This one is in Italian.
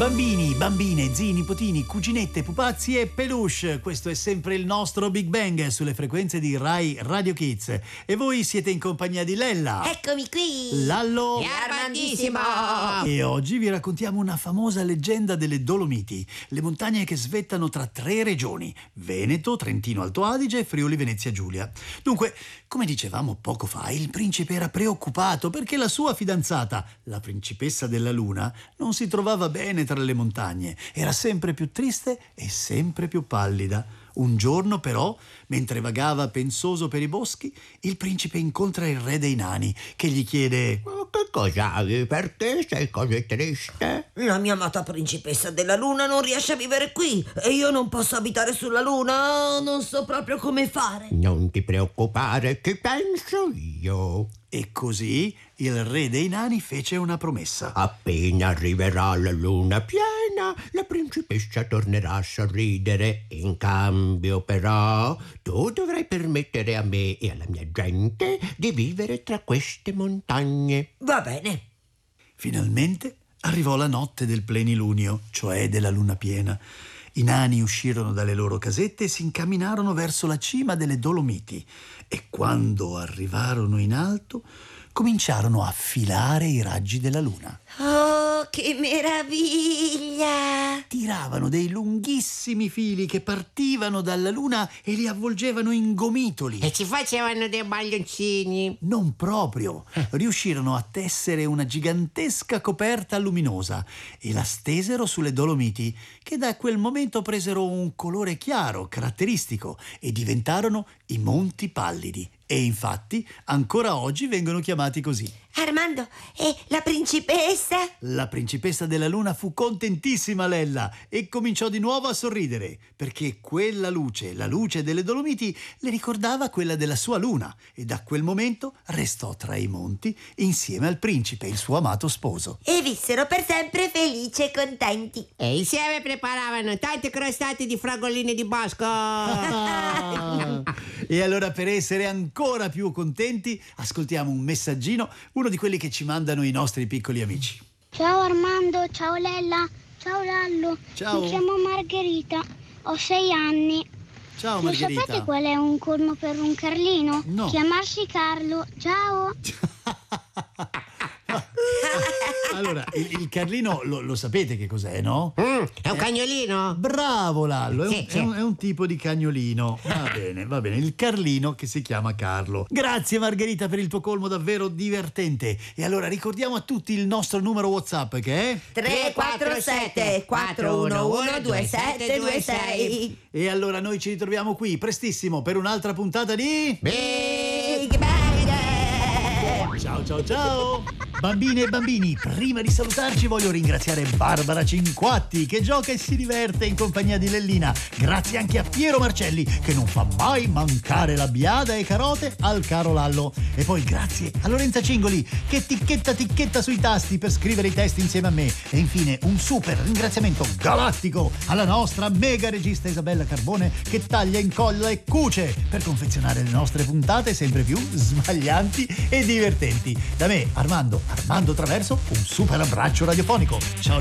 Bambini, bambine, zii, nipotini, cuginette, pupazzi e peluche. Questo è sempre il nostro Big Bang sulle frequenze di Rai Radio Kids. E voi siete in compagnia di Lella. Eccomi qui. Lallo. E Armandissimo. E oggi vi raccontiamo una famosa leggenda delle Dolomiti, le montagne che svettano tra 3 regioni: Veneto, Trentino Alto Adige e Friuli Venezia Giulia. Dunque, come dicevamo poco fa, il principe era preoccupato perché la sua fidanzata, la principessa della Luna, non si trovava bene tra le montagne. Era sempre più triste e sempre più pallida. Un giorno, però, mentre vagava pensoso per i boschi, il principe incontra il re dei nani, che gli chiede: Che cosa hai per te? Sei così triste? La mia amata principessa della Luna non riesce a vivere qui e io non posso abitare sulla Luna. Non so proprio come fare. Non ti preoccupare, che penso io. E così il re dei nani fece una promessa. Appena arriverà la luna piena, la principessa tornerà a sorridere. In cambio, però, tu dovrai permettere a me e alla mia gente di vivere tra queste montagne. Va bene. Finalmente arrivò la notte del plenilunio, cioè della luna piena. I nani uscirono dalle loro casette e si incamminarono verso la cima delle Dolomiti e quando arrivarono in alto cominciarono a filare i raggi della luna. Oh, che meraviglia! Tiravano dei lunghissimi fili che partivano dalla luna e li avvolgevano in gomitoli. E ci facevano dei baglioncini. Non proprio. Riuscirono a tessere una gigantesca coperta luminosa e la stesero sulle Dolomiti, che da quel momento presero un colore chiaro, caratteristico, e diventarono i Monti Pallidi. E infatti ancora oggi vengono chiamati così. Armando, e la principessa? La principessa della Luna fu contentissima, Lella, e cominciò di nuovo a sorridere, perché quella luce, la luce delle Dolomiti, le ricordava quella della sua luna, e da quel momento restò tra i monti insieme al principe, il suo amato sposo. E vissero per sempre felici e contenti. E insieme preparavano tante crostate di fragoline di bosco. E allora, per essere ancora più contenti, ascoltiamo un messaggino, uno di quelli che ci mandano i nostri piccoli amici. Ciao Armando, ciao Lella, ciao Lallo. Ciao. Mi chiamo Margherita, ho 6 anni. Ciao Lo Margherita. sapete qual è un colmo per un Carlino? No. Chiamarsi Carlo. Ciao. Allora, il Carlino lo sapete che cos'è, no? È un cagnolino? Bravo Lallo, Sì. è un tipo di cagnolino. Va bene, il Carlino che si chiama Carlo. Grazie Margherita per il tuo colmo davvero divertente. E allora ricordiamo a tutti il nostro numero WhatsApp, che è 347 411 2726. E allora noi ci ritroviamo qui prestissimo per un'altra puntata di Big Bang! Ciao ciao ciao! Bambine e bambini, prima di salutarci voglio ringraziare Barbara Cinquatti, che gioca e si diverte in compagnia di Lellina. Grazie anche a Piero Marcelli, che non fa mai mancare la biada e carote al caro Lallo. E poi grazie a Lorenza Cingoli, che ticchetta sui tasti per scrivere i testi insieme a me. E infine un super ringraziamento galattico alla nostra mega regista Isabella Carbone, che taglia, incolla e cuce per confezionare le nostre puntate sempre più smaglianti e divertenti. Da me, Armando Traverso, un super abbraccio radiofonico. Ciao